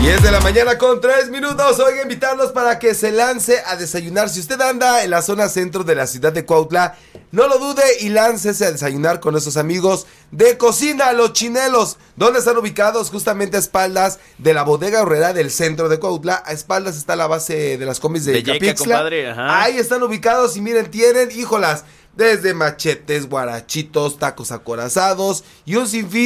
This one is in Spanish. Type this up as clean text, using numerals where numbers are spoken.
10 de la mañana con 3 minutos. Oiga, invitarlos para que se lance a desayunar. Si usted anda en la zona centro de la ciudad de Cuautla, no lo dude y láncese a desayunar con nuestros amigos de Cocina Los Chinelos, donde están ubicados justamente a espaldas de la bodega horrera del centro de Cuautla. A espaldas está la base de las combis de Capixtla. Ahí están ubicados y miren, tienen, híjolas, desde machetes, guarachitos, tacos acorazados y un sinfín